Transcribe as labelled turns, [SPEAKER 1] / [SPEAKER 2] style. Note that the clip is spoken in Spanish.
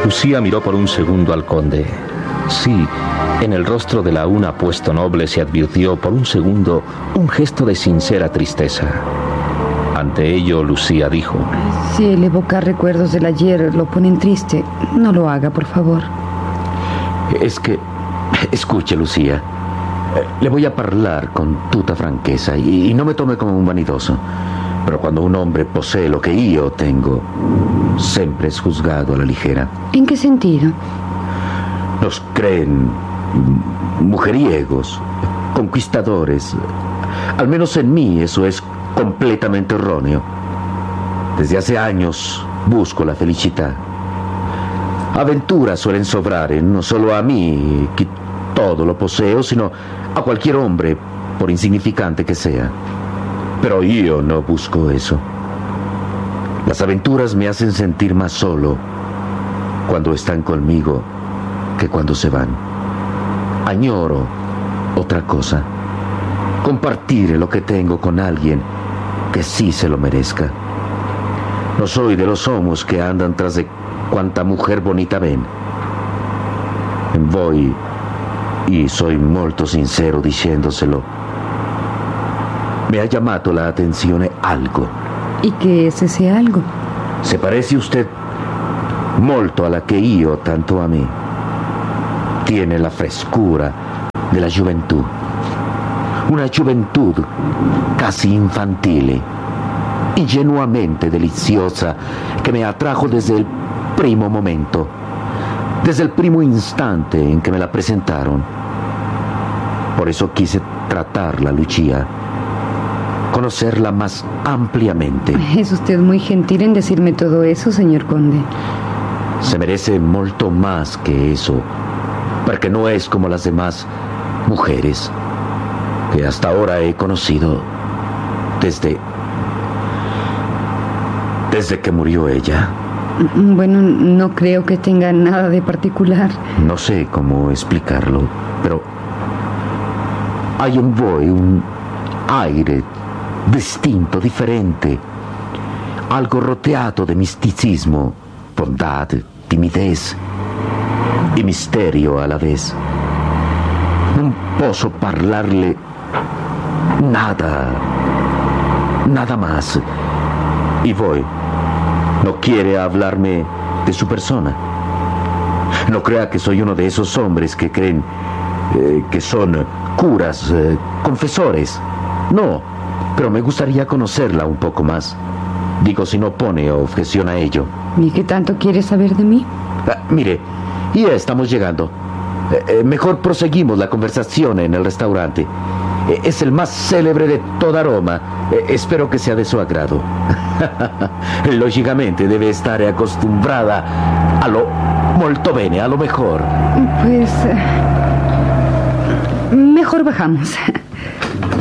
[SPEAKER 1] Lucía miró por un segundo al conde. Sí, en el rostro de la aún apuesto noble se advirtió por un segundo un gesto de sincera tristeza. Ante ello, Lucía dijo:
[SPEAKER 2] Si el evocar recuerdos del ayer lo ponen triste, no lo haga, por favor.
[SPEAKER 3] Es que, escuche, Lucía, le voy a hablar con tuta franqueza y no me tome como un vanidoso. Pero cuando un hombre posee lo que yo tengo, siempre es juzgado a la ligera.
[SPEAKER 2] ¿En qué sentido?
[SPEAKER 3] Nos creen mujeriegos, conquistadores. Al menos en mí eso es completamente erróneo. Desde hace años busco la felicidad. Aventuras suelen sobrar, no solo a mí, que todo lo poseo, sino a cualquier hombre, por insignificante que sea. Pero yo no busco eso. Las aventuras me hacen sentir más solo cuando están conmigo que cuando se van. Añoro otra cosa: compartir lo que tengo con alguien que sí se lo merezca. No soy de los homos que andan tras de cuanta mujer bonita ven. Voy, y soy molto sincero dicendoselo, me ha llamado la atención algo.
[SPEAKER 2] ¿Y qué es ese algo?
[SPEAKER 3] Se parece usted molto a la que yo tanto amé. Tiene la frescura de la juventud. Una juventud casi infantile, ingenuamente deliciosa, que me atrajo desde el primo momento, desde el primo instante en que me la presentaron. Por eso quise tratarla, Lucía, conocerla más ampliamente.
[SPEAKER 2] Es usted muy gentil en decirme todo eso, señor conde.
[SPEAKER 3] Se merece molto más que eso, porque no es como las demás mujeres que hasta ahora he conocido desde que murió ella.
[SPEAKER 2] Bueno, no creo que tenga nada de particular.
[SPEAKER 3] No sé cómo explicarlo, pero hay en voi un aire distinto, diferente, algo rodeado de misticismo, bondad, timidez y misterio a la vez. Non posso parlarle nada más. Y voi no quiere hablarme de su persona. No crea que soy uno de esos hombres que creen que son curas, confesores. No, pero me gustaría conocerla un poco más. Digo, si no pone objeción a ello.
[SPEAKER 2] ¿Y qué tanto quiere saber de mí?
[SPEAKER 3] Mire, ya estamos llegando. Mejor proseguimos la conversación en el restaurante. Es el más célebre de toda Roma. Espero que sea de su agrado. Lógicamente debe estar acostumbrada a lo molto bene, a lo mejor.
[SPEAKER 2] Pues mejor bajamos.